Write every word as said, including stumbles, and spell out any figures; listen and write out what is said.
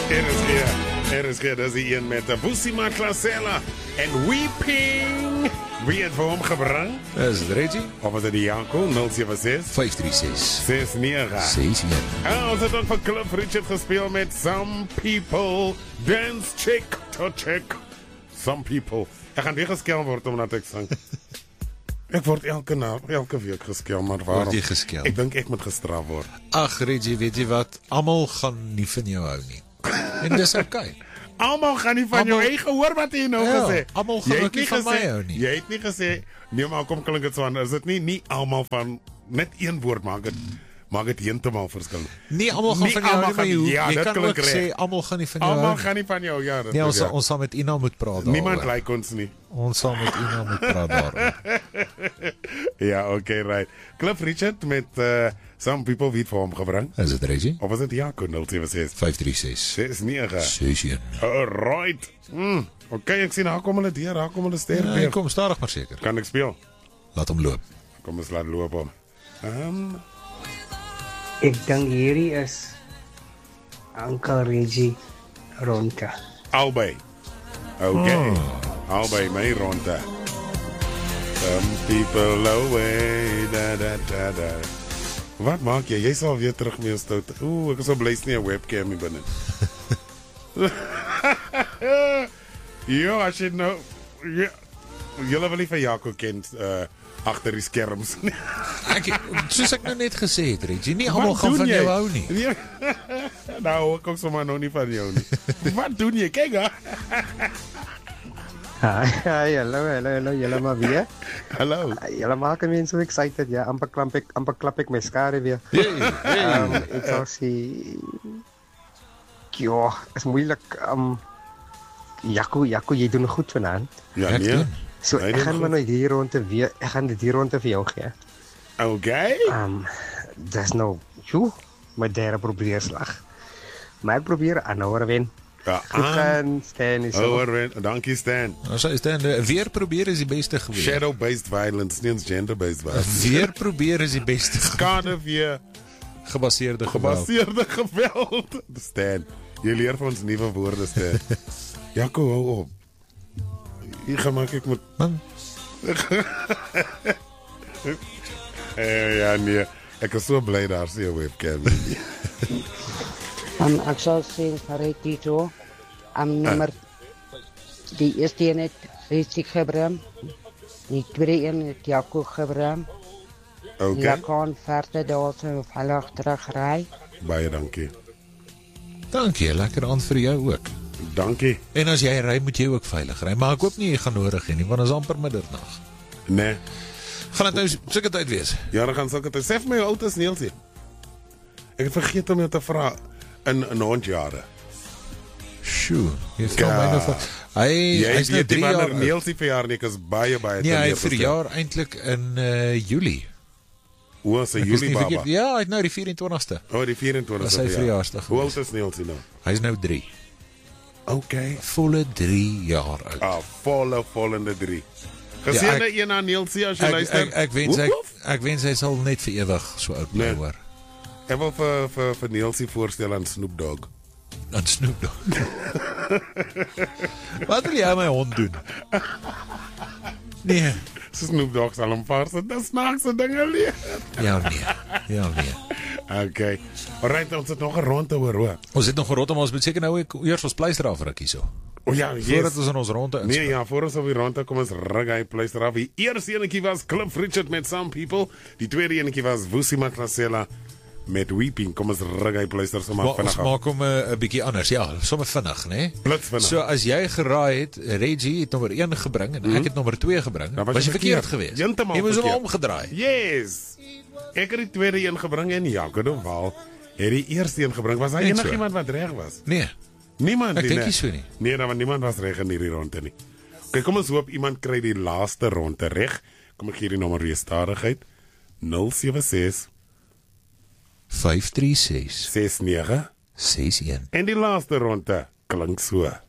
Er is hier, er is hier, dis die een met de Vusima Klasela en Weeping. Wie het vir hom gebring? Is het Reggie? Of is het die Janko? nul sewe ses vyf drie ses ses nege ses een. En ons het ook vir Cliff Richard gespeeld met Some People Dance Chick to Chick. Some People. Ek gaan weer geskel word omdat ek sing. Ek word elke na, elke week geskel, maar waarom? Word jy geskel? Ek dink ek moet gestraf word. Ag Reggie, weet jy wat? Almal gaan nie van jou hou nie. En dis okay. Almal gaan nie van Almal, jou, hey, gehoor wat jy nou ja, gesê. Almal gaan ook nie van my hou nie. Jy het nie gesê, nee maar kom klink het so aan, is dit nie, nie almal van, net een woord maak het, maak het heeltemal verskil. Nie almal gaan Nie van jou hou nie, almal maar jy, gaan- hoef- ja, jy dit kan klink ook reg. sê, almal gaan nie van jou Almal hou gaan nie van jou, ja. dit Nee, is ons, ja. ons sal met Ina moet praat daaroor. Niemand lyk ons nie. Ons sal met Ina moet praat daaroor. Ja, oké, okay, right. Cliff Richard met uh, Some People wie het vir hom gebring. Is het Reggie? Of was dit Jaco nul sewe ses vyf drie ses ses nege ses een. Alright. Mm, oké, okay, ek sien daar kom hulle deur, daar kom hulle ster Ja, weer. kom stadig maar seker. Kan ek speel? Laat hom loop. Kom ons laat loop hom. Um, Ek dink hierdie is Uncle Reggie Ronka. albei. Oké. Okay. Oh. Albei my ronde. Some people away. Da, da, da, da. Wat maak jy? Jy sal weer terug mee stout. Oeh, ek is so bly nie 'n webcam hier binne. Jo, as jy nou ja, julle wil nie vir Jaco ken uh, agter die skerms nie. Ek, soos ek nou net gesê het, Reggie, nie almal Wat gaan doen van jy? jou hou nie. Ja. Nou, ek kom sommer nog nie van jou nie. Wat doen jy? Kyk hè. Hi, hi, hallo, hallo, hallo, julle maar weer. Hallo. Julle maak my so excited, ja, amper klap ek, amper klap ek my skare weer. Hey, hey. Um, ek sal sê, ja, is moeilik, um, Jaco, Jaco, jy doen goed vanaand. Ja, Ek nee. doen. So, Hy ek doen gaan goed. maar nou die ronde weer, ek gaan die ronde vir jou gee. Okay. Um, dis nou, joe, my derde probeerslag. Maar ek probeer aanhouer wen. Ja, Goed gaan, Stan is Oh, so. Ren, dankie Stan. Ons is dan uh, weer probeer is die beste gewees. Shadow-based violence, nie eens gender-based violence. Weer probeer is die beste gewees. Skade weer Gebaseerde geweld. gebaseerde geweld. Stan, jy leer vir ons nuwe woorde, Stan. Jaco, hou op. Hier gaan maak ek met... Man, Eh, ja, nee. Ek is so bly daar sê 'n webcam. Um, ek sal sê vir Tito, um, nummer, die eerste een het Richie gebring, die tweede een het Jaco gebring, Okay. okay. kan verder daar so veilig terugry. Baie dankie. dankie, lekker aan vir jou ook. Dankie. En as jy ry, moet jy ook veilig ry, maar ek hoop nie jy gaan nodig hê nie, want dit is amper middernag. Nee. Gaan dit nou sulke tyd wees? Ja, dan gaan sulke tyd. Sê vir my hoe oud is Neelsie? Ek het vergeet om jou te vra in in hondjare. Sjoe, jy vra Ja. my nou van hy Jy hy's nou weet nie drie jaar wanneer oud. Neelsie verjaar nie, ek is baie baie Nee, hy teleurgesteld. verjaar eintlik in uh, Julie. Hoe is 'n Ek is Julie nie baba? verkeerd- Ja, hy het nou die vyf entoertigste. Oh, die vyf en twintig. Was sy verjaarsdag Hoe gewees. oud is Neelsie nou? Hy's nou drie. Okay. Volle drie jaar oud. Ah, volle volgende drie. Geseënde Ja, een aan Neelsie as jy Ek, luister. ek, ek wens Woef, ek, woef. ek wens hy sal net vir ewig so oud bly Nee. hoor. Ek wil vir vir vir Neelsie voorstel aan Snoop Dogg. Dan Snoop Dogg. Wat wil jy aan my hond doen? Nee. Snoop Dogg sal hom vaar, dit snaakse dinge leer. Ja nee. Ja nee. Okay. Alright, ons het nog 'n ronde hoor hoor. Ons het nog gerot om ons moet seker nou eers ons pleister af ruk hierso. O oh, ja, yes. Voordat ons in ons ronde Nee, inspring. ja, voor ons op die ronde kom ons rug hy pleister af. Die eerste enetjie was Cliff Richard met Some People. Die tweede enetjie was Vusima Klasela met Weeping. Kom ons rug hy pleister sommer Maar ons vinnig af. maak hom 'n uh, bietjie anders. Ja, sommer vinnig, né? Blits vinnig. So as jy geraai het, Reggie het nommer een gebring en mm -hmm. ek het nommer twee gebring. Dan was Was jy jy verkeerd verkeerd. geweest? Heeltemal Jy moes hom verkeerd. omgedraai. Yes. Ek het die tweede een gebring en Jaco de Waal het die eerste een gebring. Was daar Net so. enigiemand wat reg was? Nee. Niemand Ek nie, dink nee. nie so nie. Nee, dan want niemand was reg in hierdie ronde nie. Okay, kom ons hoop iemand kry die laaste ronde reg. Kom ek gee die nommer weer stadigheid. nul sewe ses vyf drie ses ses nege ses een. en die laaste ronde klink so.